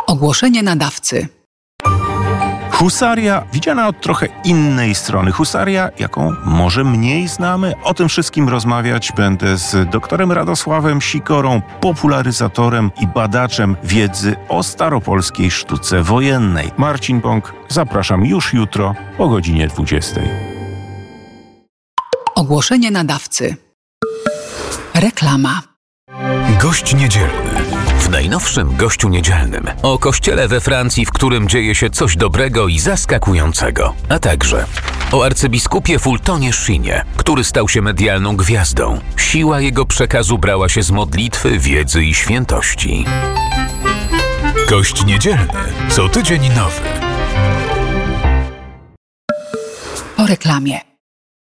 Ogłoszenie nadawcy. Husaria widziana od trochę innej strony. Husaria, jaką może mniej znamy. O tym wszystkim rozmawiać będę z doktorem Radosławem Sikorą, popularyzatorem i badaczem wiedzy o staropolskiej sztuce wojennej. Marcin Bąk, zapraszam już jutro o godzinie 20. Ogłoszenie nadawcy. Reklama. Gość niedzielny. W najnowszym Gościu Niedzielnym o kościele we Francji, w którym dzieje się coś dobrego i zaskakującego, a także o arcybiskupie Fultonie Shinie, który stał się medialną gwiazdą. Siła jego przekazu brała się z modlitwy, wiedzy i świętości. Gość Niedzielny. Co tydzień nowy. Po reklamie.